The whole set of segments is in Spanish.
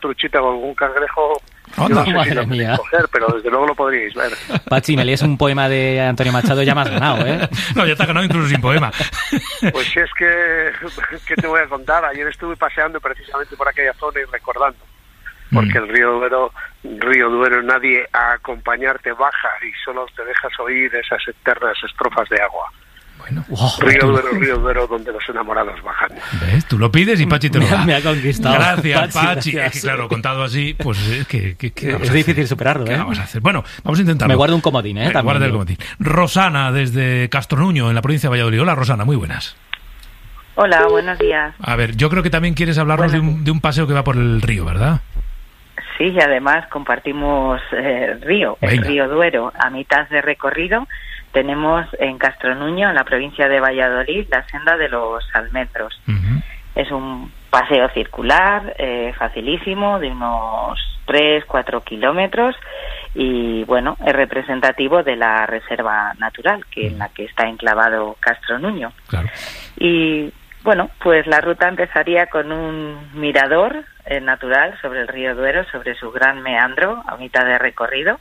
truchita o algún cangrejo, yo no sé si lo podéis coger, pero desde luego lo podríais ver. Pachi, me lees un poema de Antonio Machado, ya me has ganado, ¿eh? No, ya te has ganado incluso sin poema. Pues si es que, ¿qué te voy a contar? Ayer estuve paseando precisamente por aquella zona y recordando, porque el río Duero, nadie a acompañarte baja y solo te dejas oír esas eternas estrofas de agua. Bueno, Río Duero, donde los enamorados bajan. ¿Ves? Tú lo pides y Pachi te lo da. Me ha conquistado. Gracias, Pachi. Gracias. Es que claro, contado así, pues es que es difícil superarlo, ¿eh? ¿Qué vamos a hacer? Bueno, vamos a intentarlo. Me guardo un comodín, ¿eh? También guarda el comodín. Rosana, desde Castronuño, en la provincia de Valladolid. Hola, Rosana, muy buenas. Hola, buenos días. A ver, yo creo que también quieres hablarnos de un paseo que va por el río, ¿verdad? Sí, y además compartimos río, el río Duero. A mitad de recorrido tenemos en Castronuño, en la provincia de Valladolid, la senda de los almendros. Es un paseo circular, facilísimo, de unos 3-4 kilómetros, y bueno, es representativo de la reserva natural en la que está enclavado Castronuño. Claro. Y bueno, pues la ruta empezaría con un mirador natural sobre el río Duero, sobre su gran meandro a mitad de recorrido.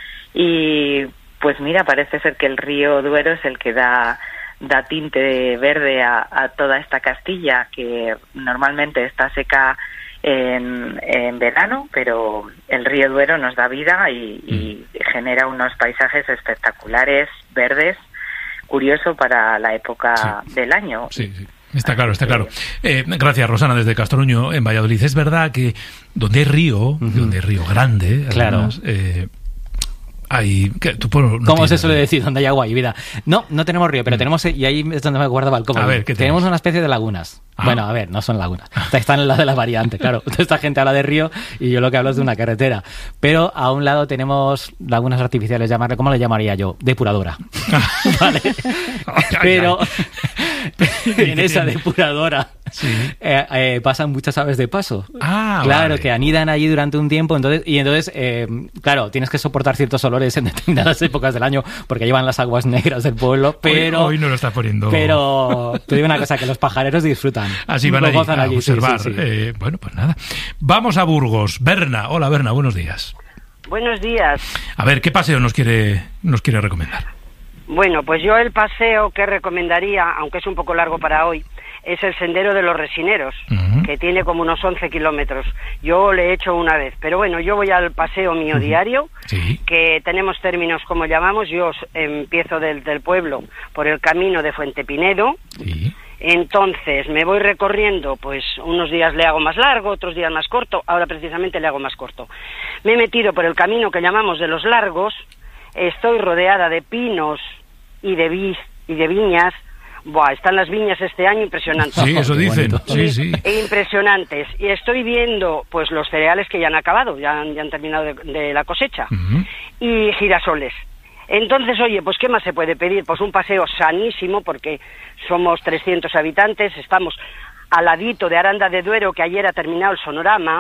Y pues mira, parece ser que el río Duero es el que da tinte verde a toda esta Castilla, que normalmente está seca en verano, pero el río Duero nos da vida y genera unos paisajes espectaculares, verdes, curioso para la época del año. Sí. Está claro. Gracias, Rosana, desde Castronuño, en Valladolid. Es verdad que donde hay río, grande, claro, además, hay... tu pueblo no ¿Cómo se suele decir? Donde hay agua y vida. No tenemos río, pero tenemos, y ahí es donde me guardaba el cómodo. A ver, ¿qué tenemos una especie de lagunas. Bueno, a ver, no son lagunas. Están en la de la variante, claro. Esta gente habla de río y yo lo que hablo es de una carretera. Pero a un lado tenemos lagunas artificiales, ¿cómo le llamaría yo? Depuradora. Vale. Pero en esa depuradora pasan muchas aves de paso. Claro, vale. Que anidan allí durante un tiempo. Entonces, claro, tienes que soportar ciertos olores en determinadas épocas del año porque llevan las aguas negras del pueblo. Pero hoy no lo está poniendo. Pero te digo una cosa, que los pajareros disfrutan. Así van allí a observar. Sí. Bueno, pues nada. Vamos a Burgos. Berna. Hola, Berna, buenos días. Buenos días. A ver, ¿qué paseo nos quiere recomendar? Bueno, pues yo el paseo que recomendaría, aunque es un poco largo para hoy, es el Sendero de los Resineros, que tiene como unos 11 kilómetros. Yo le he hecho una vez, pero bueno, yo voy al paseo mío diario, que tenemos términos como llamamos. Yo empiezo del pueblo por el camino de Fuente Pinedo. Entonces me voy recorriendo, pues unos días le hago más largo, otros días más corto. Ahora precisamente le hago más corto. Me he metido por el camino que llamamos de los Largos. Estoy rodeada de pinos y de viñas. Buah, están las viñas este año impresionantes. Sí, eso dicen. Sí. Impresionantes. Y estoy viendo pues los cereales que ya han acabado, ya han terminado de la cosecha. Y girasoles. Entonces, oye, pues ¿qué más se puede pedir? Pues un paseo sanísimo, porque somos 300 habitantes, estamos al ladito de Aranda de Duero, que ayer ha terminado el sonorama.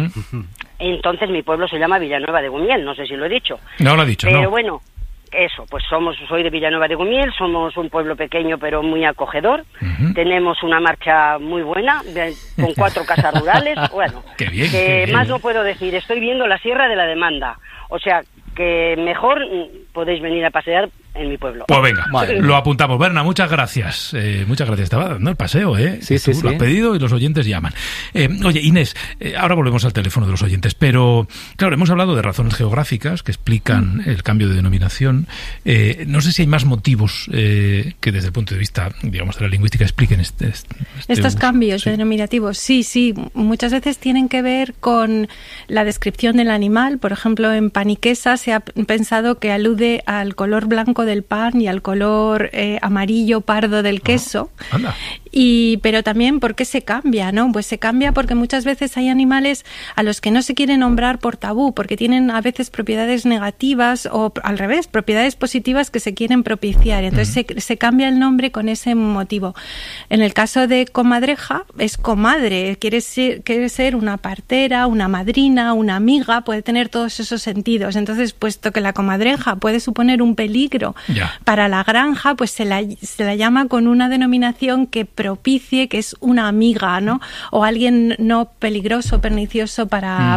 Entonces mi pueblo se llama Villanueva de Gumiel, no sé si lo he dicho. No lo he dicho, pero bueno, eso, pues soy de Villanueva de Gumiel, somos un pueblo pequeño pero muy acogedor. Tenemos una marcha muy buena, con 4 casas rurales. Bueno, qué bien, más no puedo decir. Estoy viendo la Sierra de la Demanda, o sea que mejor podéis venir a pasear en mi pueblo. Pues venga, lo apuntamos. Berna, muchas gracias. Muchas gracias. Estaba dando el paseo, ¿eh? Sí. Lo has pedido y los oyentes llaman. Oye, Inés, ahora volvemos al teléfono de los oyentes, pero claro, hemos hablado de razones geográficas que explican el cambio de denominación. No sé si hay más motivos que desde el punto de vista, digamos, de la lingüística expliquen estos cambios denominativos. Sí. Muchas veces tienen que ver con la descripción del animal. Por ejemplo, en paniquesa se ha pensado que alude al color blanco del pan y al color amarillo pardo del queso. Pero también, ¿por qué se cambia? ¿No? Pues se cambia porque muchas veces hay animales a los que no se quiere nombrar por tabú, porque tienen a veces propiedades negativas o al revés, propiedades positivas que se quieren propiciar. Entonces se cambia el nombre con ese motivo. En el caso de comadreja, es comadre, quiere ser una partera, una madrina, una amiga, puede tener todos esos sentidos. Entonces, puesto que la comadreja puede suponer un peligro para la granja, pues se la llama con una denominación que propicie que es una amiga, ¿no? O alguien no peligroso, pernicioso para